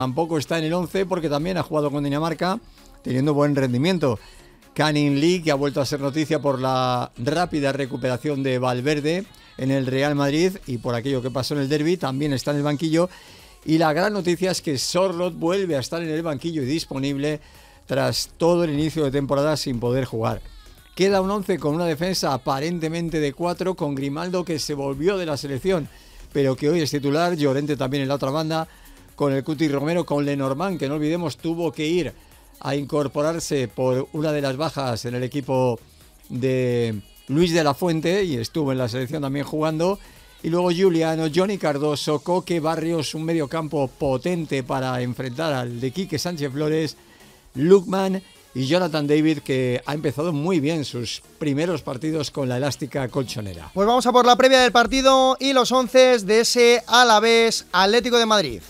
Tampoco está en el 11 porque también ha jugado con Dinamarca, teniendo buen rendimiento. Canning Lee, que ha vuelto a ser noticia por la rápida recuperación de Valverde en el Real Madrid y por aquello que pasó en el derbi, también está en el banquillo. Y la gran noticia es que Sorloth vuelve a estar en el banquillo y disponible tras todo el inicio de temporada sin poder jugar. Queda un 11 con una defensa aparentemente de 4, con Grimaldo, que se volvió de la selección, pero que hoy es titular. Llorente también en la otra banda, con el Cuti Romero, con Lenormand, que no olvidemos tuvo que ir a incorporarse por una de las bajas en el equipo de Luis de la Fuente y estuvo en la selección también jugando. Y luego Giuliano, Johnny Cardoso, Coque, Barrios, un mediocampo potente para enfrentar al de Quique Sánchez Flores, Lookman y Jonathan David, que ha empezado muy bien sus primeros partidos con la elástica colchonera. Pues vamos a por la previa del partido y los 11 de ese Alavés Atlético de Madrid.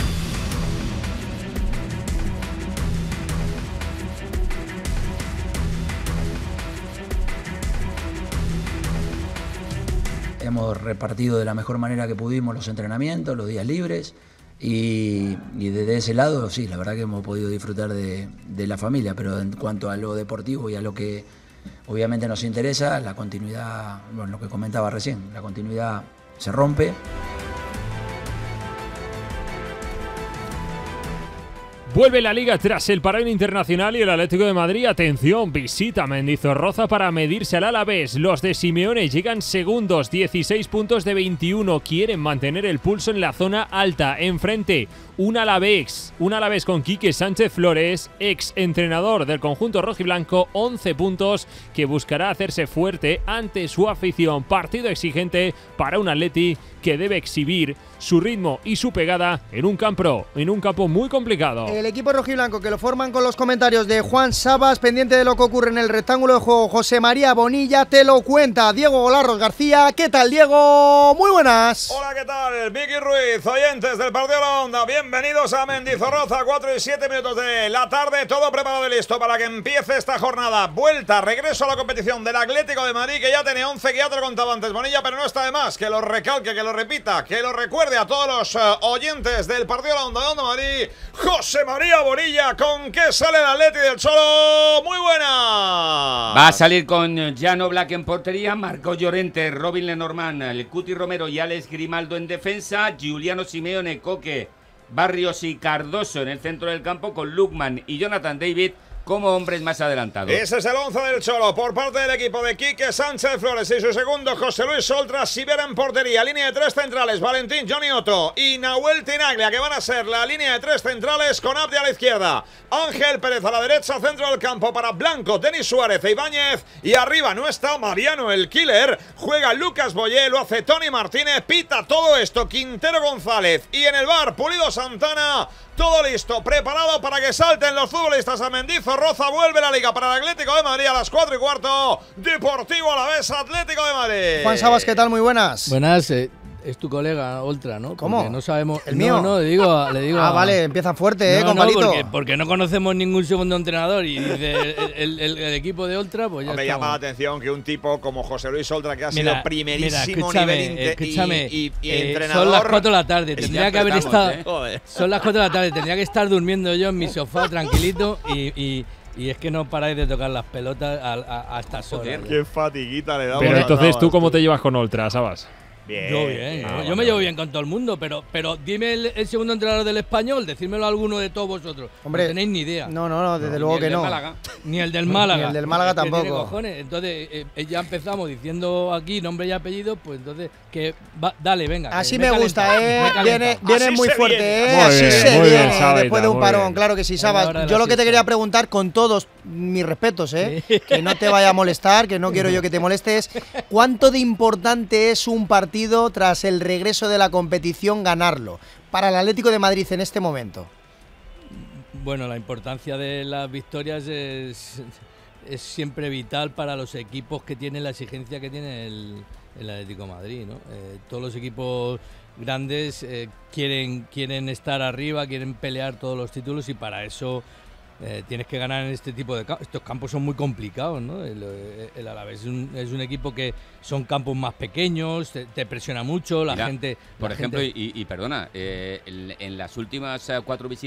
Hemos repartido de la mejor manera que pudimos los entrenamientos, los días libres y desde ese lado sí, la verdad que hemos podido disfrutar de la familia, pero en cuanto a lo deportivo y a lo que obviamente nos interesa, la continuidad, bueno, lo que comentaba recién, la continuidad se rompe. Vuelve la Liga tras el parón internacional y el Atlético de Madrid, atención, visita Mendizorroza para medirse al Alavés. Los de Simeone llegan segundos, 16 puntos de 21, quieren mantener el pulso en la zona alta. Enfrente, un Alavés con Quique Sánchez Flores, ex entrenador del conjunto rojiblanco, 11 puntos, que buscará hacerse fuerte ante su afición. Partido exigente para un Atleti que debe exhibir su ritmo y su pegada en un campo muy complicado. El equipo rojiblanco, que lo forman con los comentarios de Juan Sabas, pendiente de lo que ocurre en el rectángulo de juego, José María Bonilla, te lo cuenta Diego Golarros García. ¿Qué tal, Diego? Muy buenas. Hola, ¿qué tal? Vicky Ruiz, oyentes del Partido de la Onda, bienvenidos a Mendizorroza, 4 y 7 minutos de la tarde, todo preparado y listo para que empiece esta jornada. Vuelta, regreso a la competición del Atlético de Madrid, que ya tiene 11, que ya te lo contaba antes, Bonilla, pero no está de más que lo recalque, que lo repita, que lo recuerde a todos los oyentes del Partido de la Onda de Onda Madrid. José María Bonilla, ¿con qué sale el Atleti del Cholo? Muy buena. Va a salir con Jan Oblak en portería, Marco Llorente, Robin Lenormand, el Cuti Romero y Alex Grimaldo en defensa, Giuliano Simeone, Coque, Barrios y Cardoso en el centro del campo, con Lookman y Jonathan David como hombres más adelantados. Ese es el 11 del Cholo por parte del equipo de Quique Sánchez Flores y su segundo José Luis Oltra, Sivera en portería, línea de 3 centrales, Valentín Johnny Otto y Nahuel Tinaglia, que van a ser la línea de 3 centrales con Abdi a la izquierda, Ángel Pérez a la derecha, centro del campo para Blanco, Denis Suárez e Ibáñez, y arriba no está Mariano el Killer, juega Lucas Boyé, lo hace Tony Martínez, pita todo esto Quintero González y en el bar Pulido Santana. Todo listo, preparado para que salten los futbolistas a Mendizorroza. Vuelve la Liga para el Atlético de Madrid a las 4 y cuarto. Deportivo Alavés, Atlético de Madrid. Juan Sabas, ¿qué tal? Muy buenas. Buenas, es tu colega Oltra, ¿no? ¿Cómo? Porque no sabemos. ¿El mío? No, le digo. Ah, vale, empieza fuerte, con Palito. Porque no conocemos ningún segundo entrenador y dice el equipo de Oltra, pues ya me llama la atención que un tipo como José Luis Oltra, que ha sido primerísimo escúchame, y entrenador. Son las 4 de la tarde, tendría que haber estado. Son las 4 de la tarde, tendría que estar durmiendo yo en mi sofá tranquilito y es que no paráis de tocar las pelotas a estas horas. Qué fatiguita le damos. Pero entonces, ¿tú cómo te llevas con Oltra, Sabas? Bien. Yo bien, yo me llevo bien con todo el mundo, pero dime el segundo entrenador del Español, decírmelo a alguno de todos vosotros. Hombre, no tenéis ni idea. No, desde luego que no. Ni el del Málaga. Ni el del Málaga tampoco. Tiene cojones. Entonces, ya empezamos diciendo aquí nombre y apellido, pues entonces, dale, venga. Así me gusta, Viene muy fuerte, Así se viene, Sabita, después de un parón, claro que sí, Sabas. Yo lo que te quería preguntar, con todos mis respetos, que no te vaya a molestar, que no quiero yo que te molestes, ¿cuánto de importante es un partido tras el regreso de la competición ganarlo para el Atlético de Madrid en este momento? Bueno, la importancia de las victorias es siempre vital para los equipos que tienen la exigencia que tiene el Atlético de Madrid, ¿no? Todos los equipos grandes quieren estar arriba, quieren pelear todos los títulos y para eso tienes que ganar en este tipo de campos. Estos campos son muy complicados, ¿no? El Alavés es un equipo que son campos más pequeños, te presiona mucho, la gente... Por ejemplo, y perdona, en las últimas 4 visitas